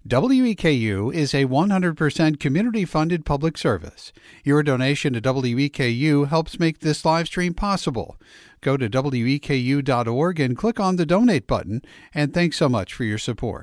WEKU is a 100% community-funded public service. Your donation to WEKU helps make this live stream possible. Go to weku.org and click on the donate button, and thanks so much for your support.